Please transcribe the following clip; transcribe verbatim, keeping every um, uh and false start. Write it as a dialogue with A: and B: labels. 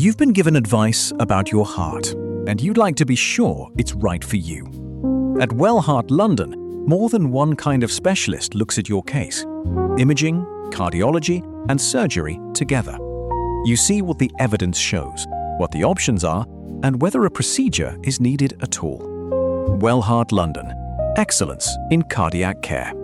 A: You've been given advice about your heart, and you'd like to be sure it's right for you. At Wellheart London, more than one kind of specialist looks at your case. Imaging, cardiology, and surgery together. You see what the evidence shows, what the options are, and whether a procedure is needed at all. Wellheart London. Excellence in cardiac care.